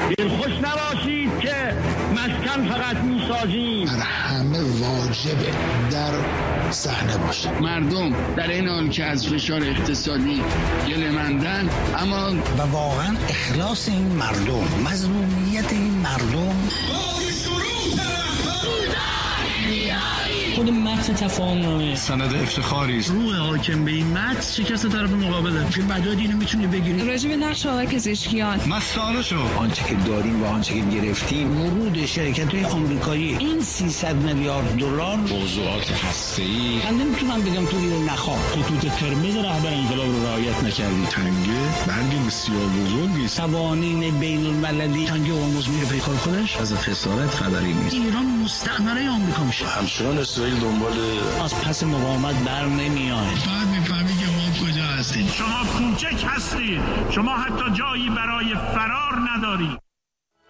دلخوش نباشید که مسکن فقط میسازیم. بر همه واجبه در صحنه باشه. مردم در این حال که از فشار اقتصادی گله‌مندن، اما و واقعا اخلاص این مردم، مظلومیت این مردم، خود متن تفاهم‌نامه سند افتخاری است. روح حاکم به این متن شکست طرف مقابله. چه مداد اینو میتونی بگیری؟ راجع به نقش آقای پزشکیان مسئله شو. آنچه که داریم و آنچه که گرفتیم، ورود شرکت‌های آمریکایی این 300 میلیارد دلار، موضوعات هسته‌ای. من نمیتونم بگم تو اینو نخواه. خطوط قرمز رهبر انقلاب رو رعایت نکردی. تنگه برگ بسیار بزرگی است. قوانین بین‌المللی تنگه هرمز میره پیکار خودش. از خسارت خبری نیست. ایران مستعمره آمریکا میشه. همچنان اسرائیل دنبال از پس مقاومت بر نمیاد. بعد میفهمی که ما کجا هستیم. شما کوچک هستید. شما حتی جایی برای فرار ندارید.